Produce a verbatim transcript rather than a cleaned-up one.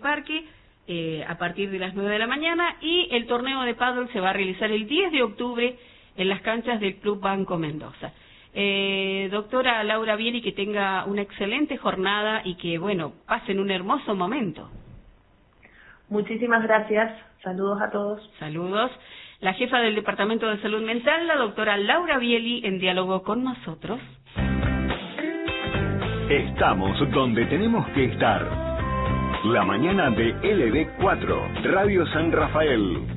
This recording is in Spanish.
Parque eh, a partir de las nueve de la mañana, y el torneo de pádel se va a realizar el diez de octubre en las canchas del Club Banco Mendoza. Eh, doctora Laura Bieli, que tenga una excelente jornada y que, bueno, pasen un hermoso momento. Muchísimas gracias. Saludos a todos. Saludos. La jefa del Departamento de Salud Mental, la doctora Laura Bieli, en diálogo con nosotros. Estamos donde tenemos que estar. La mañana de L B cuatro, Radio San Rafael.